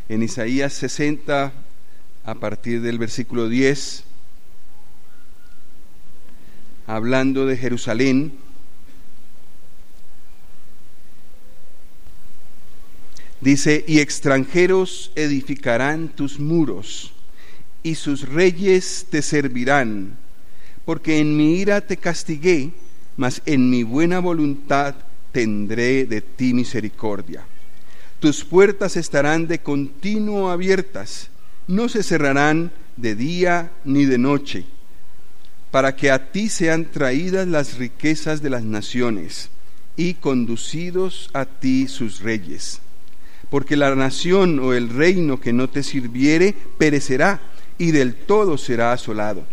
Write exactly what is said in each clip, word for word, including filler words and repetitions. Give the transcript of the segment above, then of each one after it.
En Isaías sesenta, a partir del versículo diez, hablando de Jerusalén, dice: y extranjeros edificarán tus muros, y sus reyes te servirán, porque en mi ira te castigué, mas en mi buena voluntad tendré de ti misericordia. Tus puertas estarán de continuo abiertas, no se cerrarán de día ni de noche, para que a ti sean traídas las riquezas de las naciones, y conducidos a ti sus reyes. Porque la nación o el reino que no te sirviere perecerá, y del todo será asolado.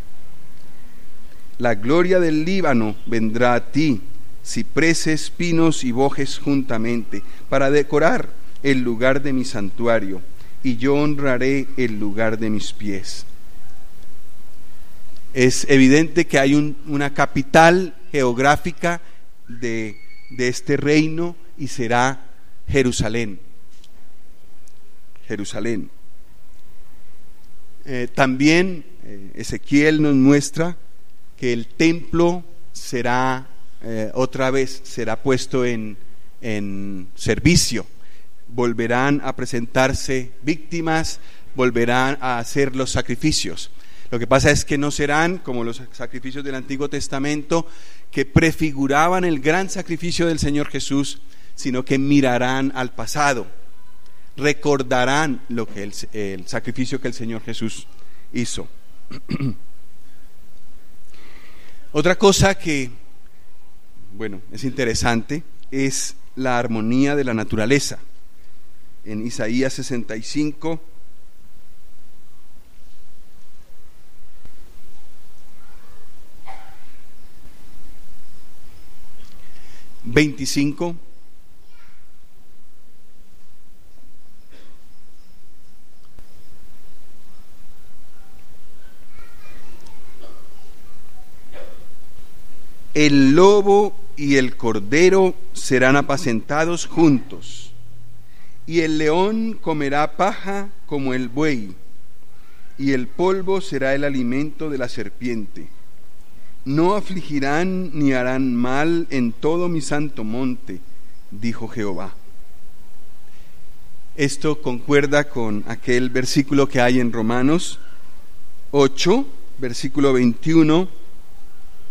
La gloria del Líbano vendrá a ti, cipreses, pinos y bojes juntamente, para decorar el lugar de mi santuario, y yo honraré el lugar de mis pies. Es evidente que hay un, una capital geográfica de, de este reino, y será Jerusalén. Jerusalén. Eh, también eh, Ezequiel nos muestra que el templo será eh, otra vez será puesto en, en servicio. Volverán a presentarse víctimas, volverán a hacer los sacrificios. Lo que pasa es que no serán como los sacrificios del Antiguo Testamento, que prefiguraban el gran sacrificio del Señor Jesús, sino que mirarán al pasado, recordarán lo que el, el sacrificio que el Señor Jesús hizo. Otra cosa que, bueno, es interesante es la armonía de la naturaleza. En Isaías sesenta y cinco, veinticinco, el lobo y el cordero serán apacentados juntos, y el león comerá paja como el buey, y el polvo será el alimento de la serpiente. No afligirán ni harán mal en todo mi santo monte, dijo Jehová. Esto concuerda con aquel versículo que hay en Romanos ocho, versículo veintiuno,